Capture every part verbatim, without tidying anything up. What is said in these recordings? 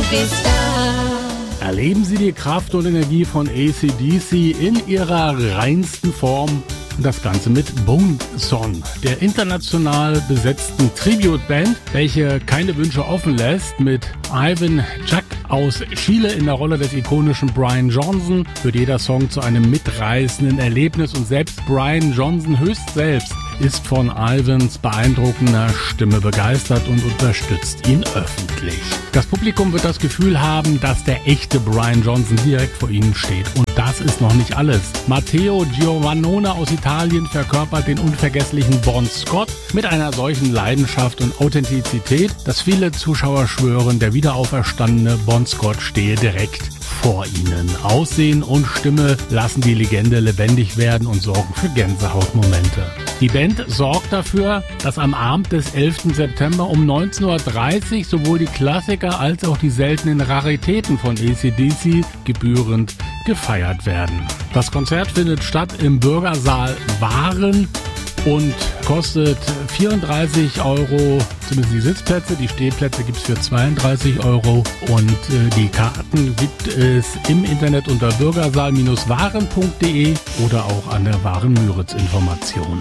bist da. Erleben Sie die Kraft und Energie von A C D C in ihrer reinsten Form. Und das Ganze mit Bone Son, der international besetzten Tribute-Band, welche keine Wünsche offen lässt, mit Ivan Jack aus Chile in der Rolle des ikonischen Brian Johnson, wird jeder Song zu einem mitreißenden Erlebnis und selbst Brian Johnson höchst selbst ist von Ivans beeindruckender Stimme begeistert und unterstützt ihn öffentlich. Das Publikum wird das Gefühl haben, dass der echte Brian Johnson direkt vor ihnen steht. Und das ist noch nicht alles. Matteo Giovannone aus Italien verkörpert den unvergesslichen Bon Scott mit einer solchen Leidenschaft und Authentizität, dass viele Zuschauer schwören, der wiederauferstandene Bon Scott stehe direkt vor ihnen. Aussehen und Stimme lassen die Legende lebendig werden und sorgen für Gänsehautmomente. Die Band sorgt dafür, dass am Abend des elften September um neunzehn Uhr dreißig sowohl die Klassiker als auch die seltenen Raritäten von A C D C gebührend gefeiert werden. Das Konzert findet statt im Bürgersaal Waren und kostet vierunddreißig Euro, zumindest die Sitzplätze. Die Stehplätze gibt es für zweiunddreißig Euro und äh, die Karten gibt es im Internet unter bürgersaal Bindestrich waren punkt de oder auch an der Waren-Müritz-Information.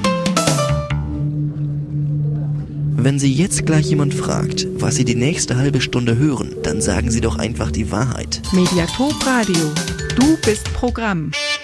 Wenn Sie jetzt gleich jemand fragt, was Sie die nächste halbe Stunde hören, dann sagen Sie doch einfach die Wahrheit. Mediathek Radio. Du bist Programm.